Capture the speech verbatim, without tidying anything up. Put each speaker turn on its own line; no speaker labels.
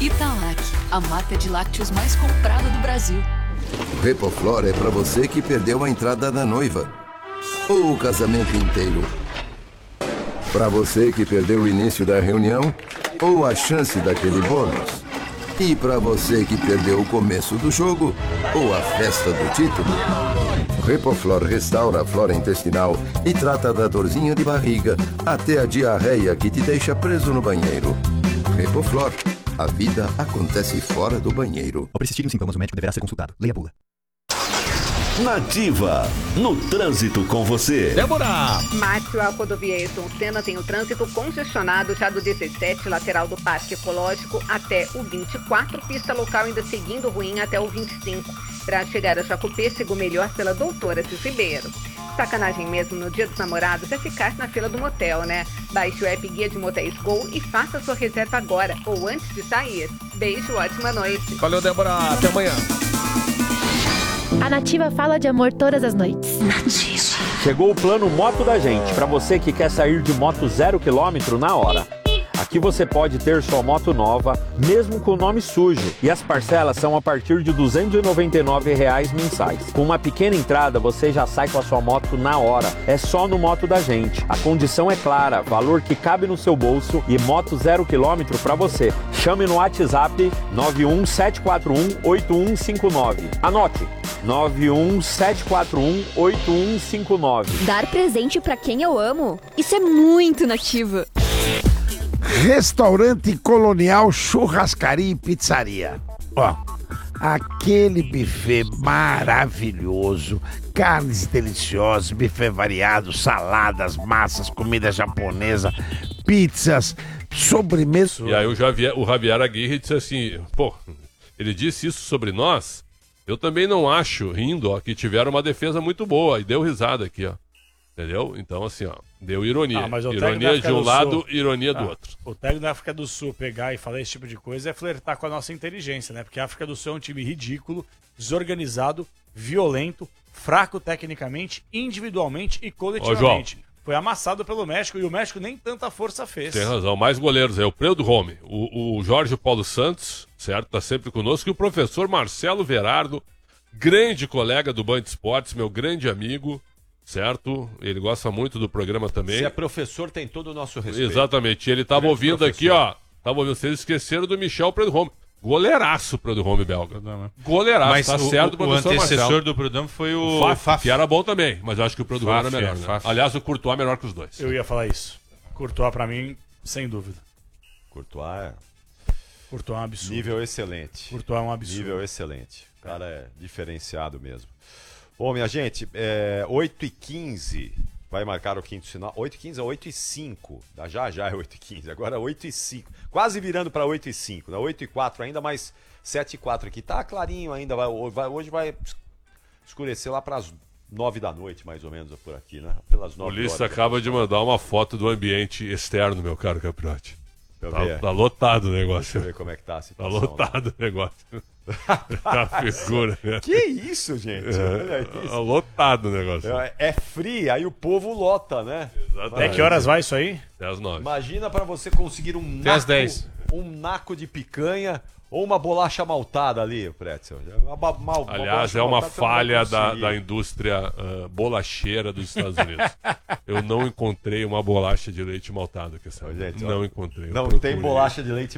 Italac, a marca de lácteos mais comprada do Brasil.
Repoflor é pra você que perdeu a entrada da noiva ou o casamento inteiro. Pra você que perdeu o início da reunião ou a chance daquele bônus. E pra você que perdeu o começo do jogo ou a festa do título. Repoflor restaura a flora intestinal e trata da dorzinha de barriga até a diarreia que te deixa preso no banheiro. Repoflor, a vida acontece fora do banheiro.
Ao persistirem os sintomas, o médico deverá ser consultado. Leia a bula.
Nativa, no trânsito com você.
Débora!
Márcio, a rodovia Ayrton Senna tem o trânsito congestionado já do dezessete, lateral do Parque Ecológico, até o vinte e quatro, pista local ainda seguindo ruim até o vinte e cinco. Para chegar a Jacopê, siga o melhor pela Doutora Cis Ribeiro. Sacanagem mesmo no Dia dos Namorados é ficar na fila do motel, né? Baixe o app Guia de Motéis Gol e faça sua reserva agora ou antes de sair. Beijo, ótima noite.
Valeu, Débora. Até amanhã.
A Nativa fala de amor todas as noites.
Nativa. Chegou o plano Moto da Gente, para você que quer sair de moto zero quilômetro na hora. Aqui você pode ter sua moto nova, mesmo com o nome sujo. E as parcelas são a partir de duzentos e noventa e nove reais mensais. Com uma pequena entrada, você já sai com a sua moto na hora. É só no Moto da Gente. A condição é clara, valor que cabe no seu bolso e moto zero quilômetro para você. Chame no WhatsApp nove um sete quatro um oito um cinco nove. Anote, nove um sete quatro um oito um cinco nove.
Dar presente para quem eu amo? Isso é muito Nativa.
Restaurante Colonial, Churrascaria e Pizzaria. Ó, aquele buffet maravilhoso, carnes deliciosas, buffet variado, saladas, massas, comida japonesa, pizzas, sobremesa.
E aí o Javier, o Javier Aguirre disse assim, pô, ele disse isso sobre nós, eu também não acho, rindo, ó, que tiveram uma defesa muito boa, e deu risada aqui, ó. Entendeu? Então, assim, ó, deu ironia. Ah, ironia de um lado, Sul, ironia do ah, outro.
O técnico da África do Sul pegar e falar esse tipo de coisa é flertar com a nossa inteligência, né? Porque a África do Sul é um time ridículo, desorganizado, violento, fraco tecnicamente, individualmente e coletivamente. Ô, foi amassado pelo México e o México nem tanta força fez.
Tem razão. Mais goleiros é o Preudo Home, o, o Jorge Paulo Santos, certo? Tá sempre conosco. E o professor Marcelo Verardo, grande colega do Band Esportes, meu grande amigo. Certo? Ele gosta muito do programa também.
Se é professor, tem todo o nosso respeito.
Exatamente. Ele estava ouvindo professor. aqui, ó. Tava ouvindo, vocês esqueceram do Michel Prudhomme. Goleiraço Prudhomme belga. Goleiraço,
mas
tá
o,
certo.
O, o antecessor Marcelo. do Prudhomme foi o,
o Faf,
Faf,
que era bom também, mas eu acho que o Prudhomme era melhor.
É,
né? Aliás, o Courtois é melhor que os dois.
Eu ia falar isso. Courtois, pra mim, sem dúvida.
Courtois é...
Courtois é um absurdo.
Nível excelente.
Courtois é um absurdo.
Nível excelente. O cara é diferenciado mesmo. Bom, minha gente, é oito e quinze vai marcar o quinto sinal. oito e quinze a oito e cinco. Já já é oito e quinze, agora oito e cinco. Quase virando para oito e cinco. Né? oito e quatro ainda, mais sete e quatro aqui. Tá clarinho ainda. Vai, vai, hoje vai escurecer lá para as nove da noite, mais ou menos, por aqui, né? Pelas nove
O Ulisses acaba de mandar uma foto do ambiente externo, meu caro Capirote. Tá, tá lotado o negócio.
Deixa eu ver como é que tá a situação.
Tá lotado, né? O negócio. Tá figura, né?
Que isso, gente? Olha isso.
Tá lotado o negócio.
É, é frio, aí o povo lota, né?
Exatamente. Até que horas vai isso aí?
Até as nove.
Imagina pra você conseguir um
Até
naco,
às dez.
um naco de picanha ou uma bolacha maltada ali, Pretzel. Uma, uma, uma
Aliás, é uma falha da, da indústria uh, bolacheira dos Estados Unidos. Eu não encontrei uma bolacha de leite maltado. Que
Gente,
não
ó,
encontrei.
Não tem bolacha de leite